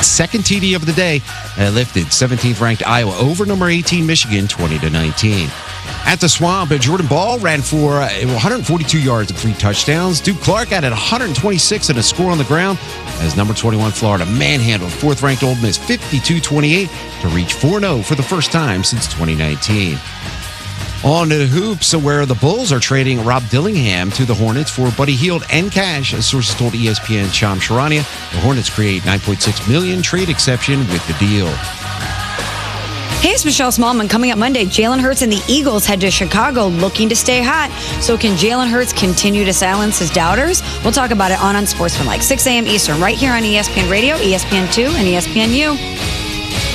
second TD of the day, lifted 17th ranked Iowa over number 18 Michigan 20-19. At the Swamp, Jordan Ball ran for 142 yards and 3 touchdowns. Duke Clark added 126 and a score on the ground as number 21 Florida manhandled 4th-ranked Ole Miss 52-28 to reach 4-0 for the first time since 2019. On to the hoops, where the Bulls are trading Rob Dillingham to the Hornets for Buddy Hield and cash, as sources told ESPN Sham Charania. The Hornets create $9.6 million trade exception with the deal. Hey, it's Michelle Smallman. Coming up Monday, Jalen Hurts and the Eagles head to Chicago looking to stay hot. So can Jalen Hurts continue to silence his doubters? We'll talk about it on Sportsman, like 6 a.m. Eastern, right here on ESPN Radio, ESPN2, and ESPNU.